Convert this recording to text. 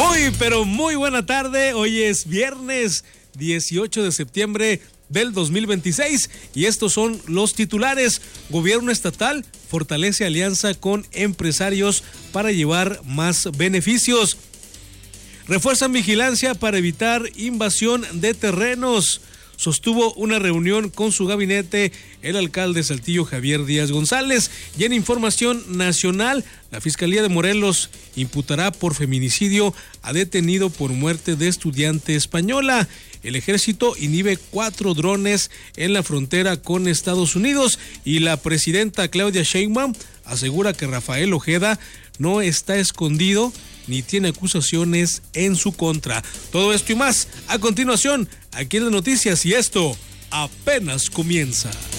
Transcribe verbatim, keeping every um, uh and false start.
Muy, pero muy buena tarde. Hoy es viernes dieciocho de septiembre del dos mil veintiséis y estos son los titulares. Gobierno estatal fortalece alianza con empresarios para llevar más beneficios. Refuerzan vigilancia para evitar invasión de terrenos. Sostuvo una reunión con su gabinete el alcalde de Saltillo, Javier Díaz González. Y en información nacional, la Fiscalía de Morelos imputará por feminicidio a detenido por muerte de estudiante española. El ejército inhibe cuatro drones en la frontera con Estados Unidos y la presidenta Claudia Sheinbaum asegura que Rafael Ojeda no está escondido ni tiene acusaciones en su contra. Todo esto y más a continuación aquí en las noticias, y esto apenas comienza.